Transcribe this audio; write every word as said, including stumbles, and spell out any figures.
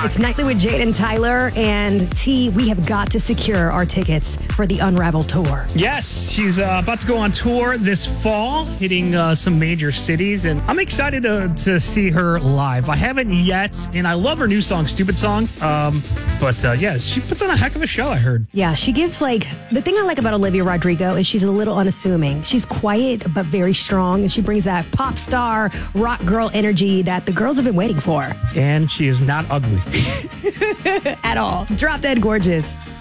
It's Nightly with Jade and Tyler. And T, we have got to secure our tickets for the Unravel tour. Yes, she's uh, about to go on tour this fall, hitting uh, some major cities. And I'm excited to, to see her live. I haven't yet. And I love her new song, Stupid Song. Um, but uh, yeah, she puts on a heck of a show, I heard. Yeah, she gives like, the thing I like about Olivia Rodrigo is she's a little unassuming. She's quiet, but very strong. And she brings that pop star, rock girl energy that the girls have been waiting for. And she is not ugly. At all. Drop dead gorgeous.